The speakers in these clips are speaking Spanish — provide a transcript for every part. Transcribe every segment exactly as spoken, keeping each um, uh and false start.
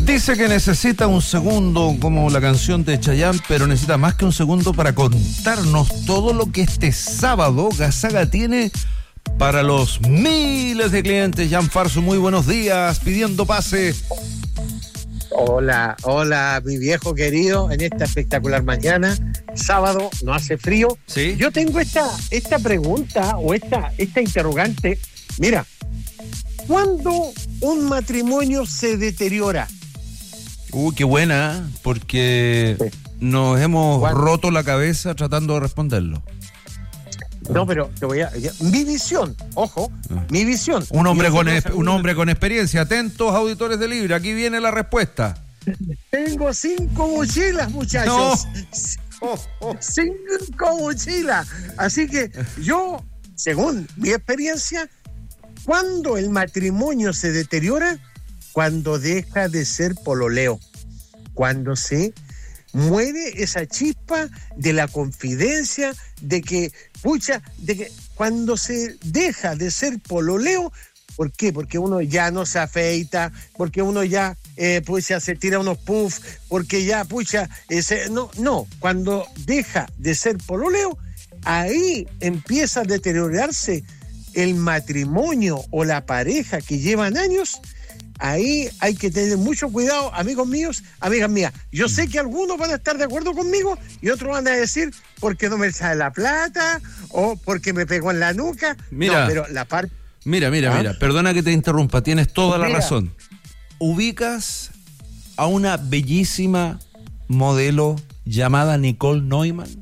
Dice que necesita un segundo, como la canción de Chayanne, pero necesita más que un segundo para contarnos todo lo que este sábado Gazaga tiene para los miles de clientes. Jan Farso, muy buenos días, pidiendo pase. Hola, hola, mi viejo querido, en esta espectacular mañana, sábado, no hace frío. ¿Sí? Yo tengo esta, esta pregunta o esta, esta interrogante. Mira, ¿cuándo un matrimonio se deteriora? Uh, qué buena, porque sí. nos hemos ¿Cuándo? roto la cabeza tratando de responderlo. No, pero te voy a... Mi visión, ojo, ah. mi visión. Un hombre, con, es, un hombre con experiencia. Atentos, auditores de Libre, aquí viene la respuesta. Tengo cinco mochilas, muchachos. No. Oh, oh. Cinco mochilas. Así que yo, según mi experiencia, cuando el matrimonio se deteriora, cuando deja de ser pololeo, cuando se muere esa chispa de la confidencia, de que, pucha, de que cuando se deja de ser pololeo, ¿por qué? Porque uno ya no se afeita, porque uno ya, eh, pucha, se tira unos puffs, porque ya, pucha, ese, no, no, cuando deja de ser pololeo, ahí empieza a deteriorarse el matrimonio o la pareja que llevan años. Ahí hay que tener mucho cuidado, amigos míos, amigas mías. Yo sé que algunos van a estar de acuerdo conmigo y otros van a decir porque no me sale la plata o porque me pegó en la nuca. Mira, no, pero la parte... Mira, mira, ¿Ah? mira, perdona que te interrumpa, tienes toda la mira. razón. Ubicas a una bellísima modelo llamada Nicole Neumann.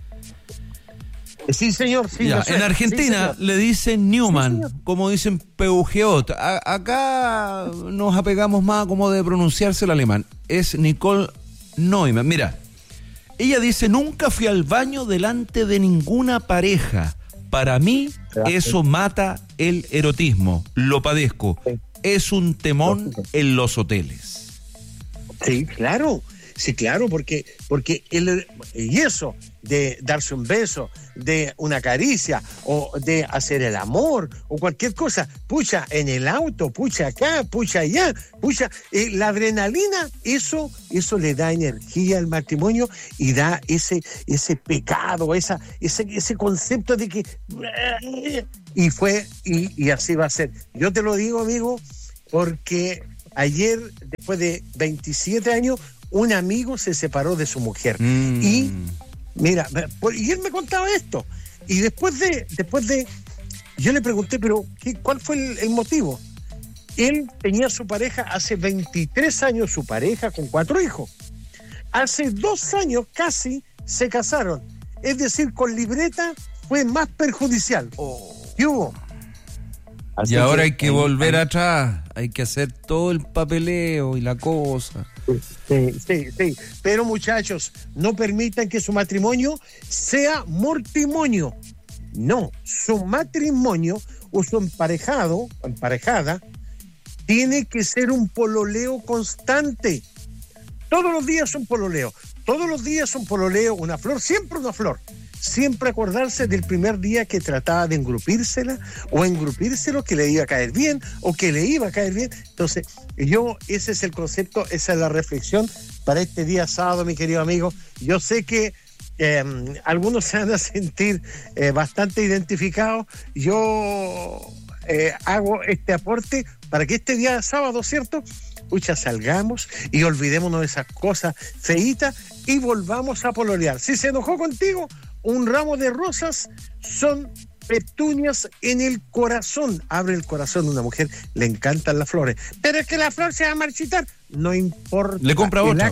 Sí, señor. Sí, ya, en Argentina sí, le dicen Newman, sí, como dicen Peugeot. A- acá nos apegamos más como de pronunciarse el alemán. Es Nicole Neumann. Mira, ella dice, nunca fui al baño delante de ninguna pareja. Para mí, eso mata el erotismo. Lo padezco. Sí. Es un temón en los hoteles. Sí, claro. Sí, claro, porque, porque el, y eso de darse un beso, de una caricia, o de hacer el amor, o cualquier cosa, pucha, en el auto, pucha acá, pucha allá, pucha, eh, la adrenalina, eso, eso le da energía al matrimonio y da ese, ese pecado, esa, ese, ese concepto de que, y fue, y, y así va a ser. Yo te lo digo, amigo, porque ayer, después de veintisiete años, un amigo se separó de su mujer. Mm. Y, mira, y él me contaba esto. Y después de, después de, yo le pregunté, pero ¿qué, ¿cuál fue el, el motivo? Él tenía su pareja hace veintitrés años, su pareja con cuatro hijos. Hace dos años casi se casaron. Es decir, con libreta fue más perjudicial. Oh. ¿Qué hubo? Así y ahora que, hay que volver hay... atrás, hay que hacer todo el papeleo y la cosa. Sí, sí, sí. Pero muchachos, no permitan que su matrimonio sea mortimonio. No, su matrimonio o su emparejado, o emparejada, tiene que ser un pololeo constante. Todos los días un pololeo, todos los días un pololeo, una flor, siempre una flor. Siempre acordarse del primer día que trataba de engrupírsela o engrupírselo que le iba a caer bien o que le iba a caer bien. Entonces, yo, ese es el concepto, esa es la reflexión para este día sábado, mi querido amigo. Yo sé que eh, algunos se van a sentir eh, bastante identificados. Yo eh, hago este aporte para que este día sábado, ¿cierto?, pucha, salgamos y olvidémonos de esas cosas feitas y volvamos a pololear. Si se enojó contigo, un ramo de rosas son petunias en el corazón. Abre el corazón de una mujer, le encantan las flores. Pero es que la flor se va a marchitar. No importa. Le compra otra.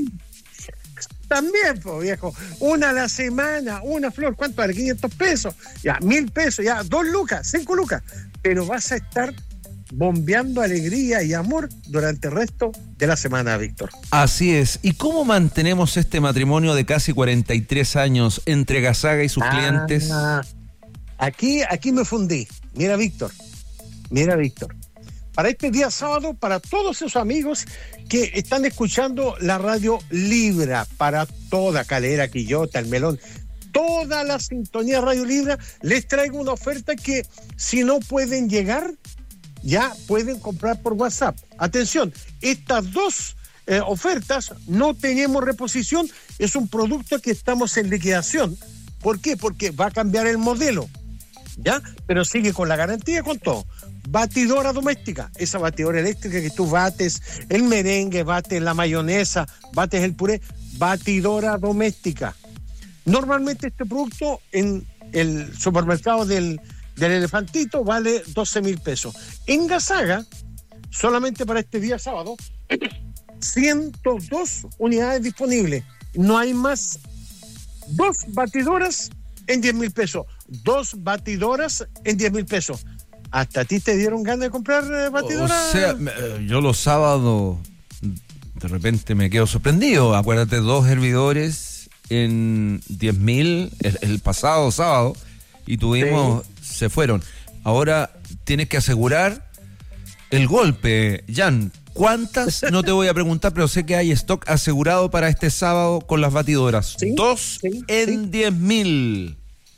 También, pues, viejo. Una a la semana, una flor. ¿Cuánto vale? quinientos pesos. Ya, mil pesos. Ya, dos lucas, cinco lucas. Pero vas a estar bombeando alegría y amor durante el resto de la semana, Víctor. Así es. ¿Y cómo mantenemos este matrimonio de casi cuarenta y tres años entre Gazaga y sus ah, clientes? Aquí, aquí me fundí. Mira, Víctor. Mira, Víctor. Para este día sábado, para todos esos amigos que están escuchando la radio Libra, para toda Calera, Quillota, El Melón, toda la sintonía Radio Libra, les traigo una oferta que si no pueden llegar, ya pueden comprar por WhatsApp. Atención, estas dos eh, ofertas, no tenemos reposición, es un producto que estamos en liquidación. ¿Por qué? Porque va a cambiar el modelo, ¿ya? Pero sigue con la garantía, con todo. Batidora doméstica, esa batidora eléctrica que tú bates el merengue, bates la mayonesa, bates el puré, batidora doméstica. Normalmente este producto en el supermercado del, del Elefantito vale doce mil pesos. En Gasaga, solamente para este día sábado, ciento dos unidades disponibles. No hay más. Dos batidoras en diez mil pesos. Dos batidoras en diez mil pesos. ¿Hasta a ti te dieron ganas de comprar eh, batidoras? O sea, yo los sábados de repente me quedo sorprendido. Acuérdate, dos hervidores en diez mil el, el pasado sábado y tuvimos, sí. Se fueron. Ahora tienes que asegurar el golpe, Jan. ¿Cuántas? No te voy a preguntar, pero sé que hay stock asegurado para este sábado con las batidoras. ¿Sí? Dos sí, en diez mil.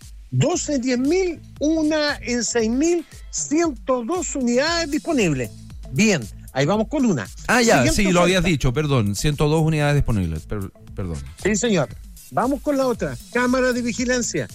Dos en diez mil, una en seis mil, ciento dos unidades disponibles. Bien, ahí vamos con una. Ah, ya, Siguiente sí, oferta. Lo habías dicho, perdón. ciento dos unidades disponibles, per, perdón. Sí, señor. Vamos con la otra. Cámara de vigilancia.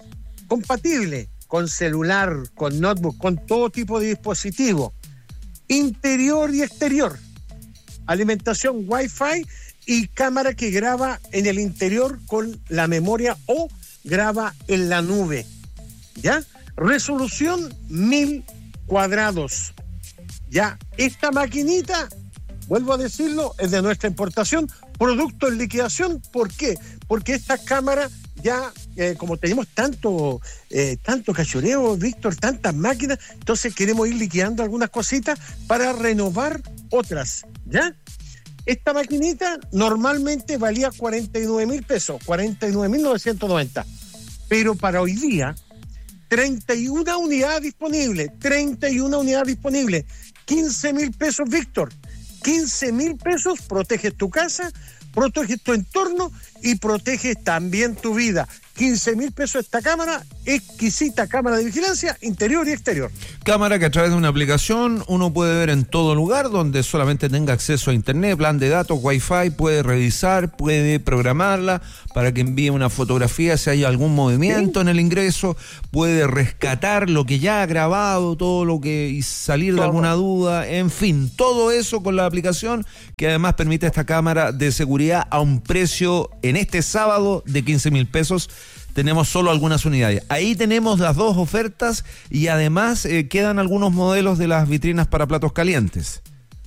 Compatible con celular, con notebook, con todo tipo de dispositivo. Interior y exterior. Alimentación Wi-Fi y cámara que graba en el interior con la memoria o graba en la nube, ¿ya? Resolución mil cuadrados, ¿ya? Esta maquinita, vuelvo a decirlo, es de nuestra importación, producto en liquidación. ¿Por qué? Porque esta cámara ya, eh, como tenemos tanto, eh, tanto cachureo, Víctor, tantas máquinas, entonces queremos ir liquidando algunas cositas para renovar otras, ¿ya? Esta maquinita normalmente valía cuarenta y nueve mil pesos, cuarenta y nueve mil novecientos noventa. Pero para hoy día, treinta y una unidades disponibles, treinta y una unidades disponibles, quince mil pesos, Víctor. quince mil pesos, proteges tu casa, proteges tu entorno y proteges también tu vida. quince mil pesos esta cámara, exquisita cámara de vigilancia interior y exterior. Cámara que a través de una aplicación uno puede ver en todo lugar donde solamente tenga acceso a internet, plan de datos, wifi, puede revisar, puede programarla para que envíe una fotografía si hay algún movimiento, ¿sí?, en el ingreso, puede rescatar lo que ya ha grabado, todo lo que y salir todo de alguna duda, en fin, todo eso con la aplicación que además permite esta cámara de seguridad a un precio en este sábado de quince mil pesos. Tenemos solo algunas unidades. Ahí tenemos las dos ofertas y además eh, quedan algunos modelos de las vitrinas para platos calientes.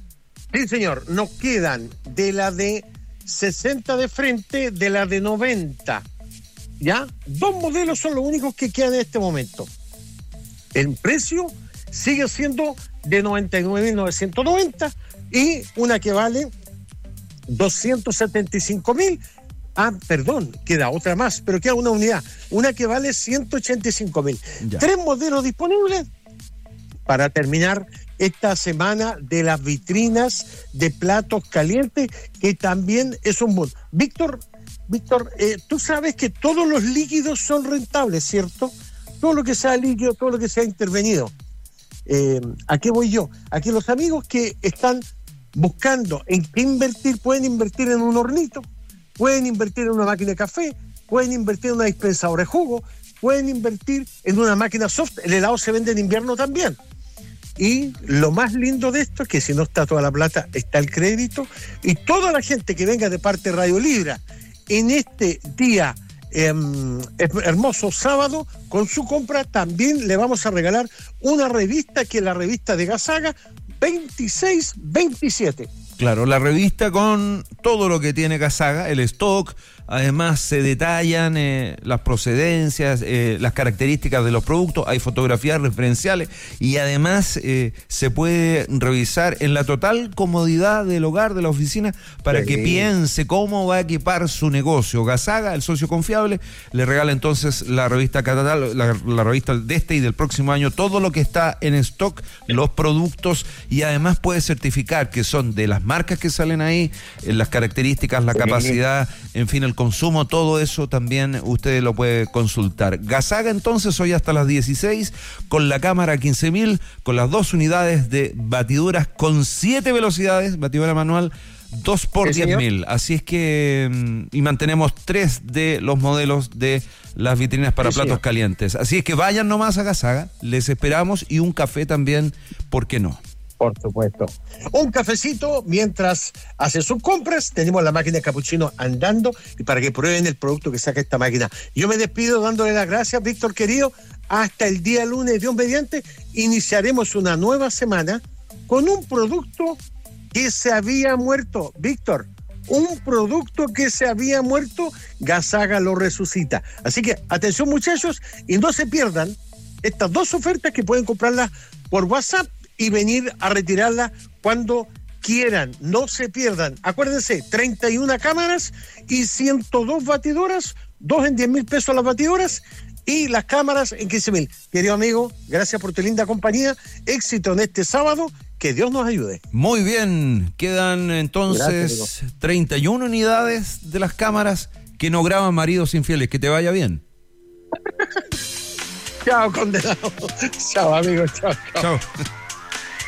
Sí, señor. Nos quedan de la de sesenta de frente, de la de noventa. ¿Ya? Dos modelos son los únicos que quedan en este momento. El precio sigue siendo de noventa y nueve mil novecientos noventa y una que vale doscientos setenta y cinco mil. Ah, perdón, queda otra más, pero queda una unidad, una que vale ciento ochenta y cinco mil. Tres modelos disponibles para terminar esta semana de las vitrinas de platos calientes, que también es un boom. Víctor, Víctor, eh, tú sabes que todos los líquidos son rentables, ¿cierto? Todo lo que sea líquido, todo lo que sea intervenido. Eh, ¿A qué voy yo? Aquí los amigos que están buscando en qué invertir, pueden invertir en un hornito, pueden invertir en una máquina de café, pueden invertir en una dispensadora de jugo, pueden invertir en una máquina soft. El helado se vende en invierno también. Y lo más lindo de esto es que si no está toda la plata, está el crédito. Y toda la gente que venga de parte de Radio Libra en este día eh, hermoso sábado, con su compra también le vamos a regalar una revista, que es la revista de Gasaga veintiséis veintisiete. Claro, la revista con todo lo que tiene Gasaga, el stock, además se detallan eh, las procedencias, eh, las características de los productos, hay fotografías referenciales y además eh, se puede revisar en la total comodidad del hogar, de la oficina, para sí. que piense cómo va a equipar su negocio. Gasaga, el socio confiable, le regala entonces la revista Catatal, la, la revista de este y del próximo año, todo lo que está en stock, los productos, y además puede certificar que son de las marcas que salen ahí, eh, las características, la sí. capacidad, en fin, el consumo, todo eso también usted lo puede consultar. Gasaga entonces hoy hasta las dieciséis con la cámara quince mil, con las dos unidades de batiduras con siete velocidades, batidora manual, dos por Sí, diez señor. mil. Así es que, mm, y mantenemos tres de los modelos de las vitrinas para Sí, platos señor. calientes. Así es que vayan nomás a Gasaga, les esperamos, y un café también, ¿por qué no? Por supuesto. Un cafecito mientras hace sus compras. Tenemos la máquina de capuchino andando y para que prueben el producto que saca esta máquina. Yo me despido dándole las gracias, Víctor querido. Hasta el día lunes, Dios mediante, iniciaremos una nueva semana con un producto que se había muerto. Víctor, un producto que se había muerto, Gasaga lo resucita. Así que atención, muchachos, y no se pierdan estas dos ofertas que pueden comprarlas por WhatsApp y venir a retirarla cuando quieran. No se pierdan. Acuérdense, treinta y una cámaras y ciento dos batidoras, dos en diez mil pesos las batidoras y las cámaras en quince mil. Querido amigo, gracias por tu linda compañía. Éxito en este sábado. Que Dios nos ayude. Muy bien, quedan entonces Gracias, treinta y una unidades de las cámaras que no graban maridos infieles. Que te vaya bien. Chao, condenado. Chao, amigo. Chao, chao. Chao.